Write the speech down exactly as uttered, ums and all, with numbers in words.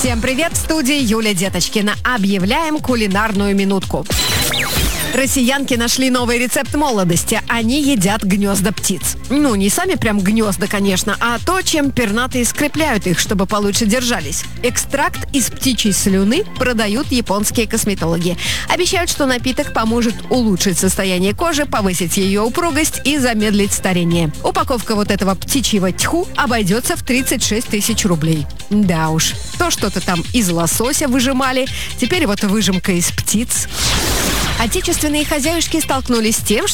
Всем привет, в студии Юлия Деточкина. Объявляем кулинарную минутку. Россиянки нашли новый рецепт молодости. Они едят гнезда птиц. Ну, не сами прям гнезда, конечно, а то, чем пернатые скрепляют их, чтобы получше держались. Экстракт из птичьей слюны продают японские косметологи. Обещают, что напиток поможет улучшить состояние кожи, повысить ее упругость и замедлить старение. Упаковка вот этого птичьего тьху обойдется в тридцать шесть тысяч рублей. Да уж, то что-то там из лосося выжимали, теперь вот выжимка из птиц. Отечественные хозяюшки столкнулись с тем,